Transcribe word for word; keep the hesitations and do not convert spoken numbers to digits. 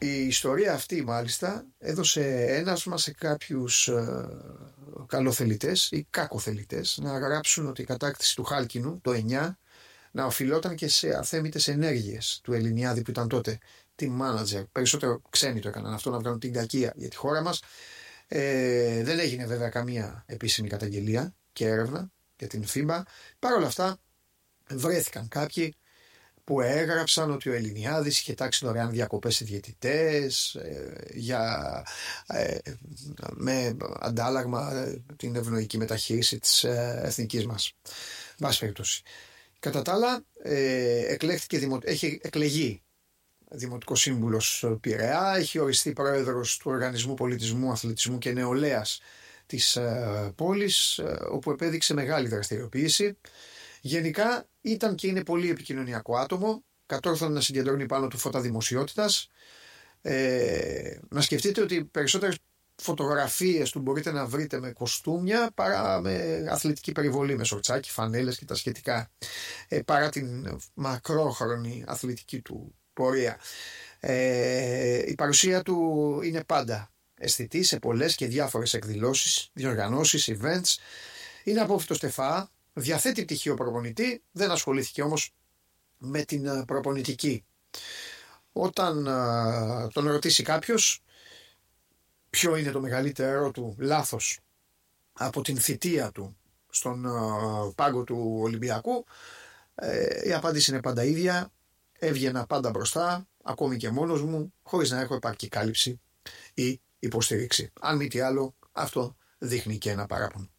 Η ιστορία αυτή μάλιστα έδωσε ένασμα σε κάποιους ε, καλοθελητές ή κακοθελητές να γράψουν ότι η κατάκτηση του Χάλκινου το εννιά να οφειλόταν και σε αθέμητες ενέργειες του Ελληνιάδη που ήταν τότε team manager. Περισσότερο ξένοι το έκαναν αυτό, να βγάλουν την κακία για τη χώρα μας. Ε, δεν έγινε βέβαια καμία επίσημη καταγγελία και έρευνα για την φίμπα. Παρ' όλα αυτά βρέθηκαν κάποιοι που έγραψαν ότι ο Ελληνιάδης είχε τάξει δωρεάν διακοπές σε διαιτητές ε, για, ε, με αντάλλαγμα ε, την ευνοϊκή μεταχείριση της ε, εθνικής μας. Βάση περιπτώσει. Κατά τα άλλα, ε, εκλέχθηκε, δημο, έχει εκλεγεί Δημοτικός Σύμβουλος Πειραιά, έχει οριστεί πρόεδρος του Οργανισμού Πολιτισμού, Αθλητισμού και Νεολαίας της ε, πόλης, ε, όπου επέδειξε μεγάλη δραστηριοποίηση. Γενικά ήταν και είναι πολύ επικοινωνιακό άτομο, κατόρθωνε να συγκεντρώνει πάνω του φώτα δημοσιότητας. Ε, να σκεφτείτε ότι περισσότερες φωτογραφίες του μπορείτε να βρείτε με κοστούμια παρά με αθλητική περιβολή, με σορτσάκι, φανέλες και τα σχετικά, ε, παρά την μακρόχρονη αθλητική του πορεία. Ε, η παρουσία του είναι πάντα αισθητή σε πολλές και διάφορες εκδηλώσεις, διοργανώσεις, events. Είναι απόφυτο στεφά, διαθέτει πτυχίο προπονητή, δεν ασχολήθηκε όμως με την προπονητική. Όταν α, τον ρωτήσει κάποιος ποιο είναι το μεγαλύτερο του λάθος από την θητεία του στον α, πάγκο του Ολυμπιακού, ε, η απάντηση είναι πάντα ίδια. Έβγαινα πάντα μπροστά, ακόμη και μόνος μου, χωρίς να έχω επαρκή κάλυψη ή υποστήριξη. Αν μη τι άλλο, αυτό δείχνει και ένα παράπονο.